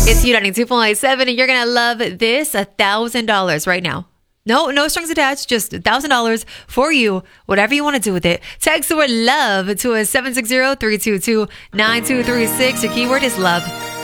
It's U92.7, and you're going to love this $1,000 right now. No strings attached, just $1,000 for you, whatever you want to do with it. Text the word love to a 760-322-9236. Your keyword is love.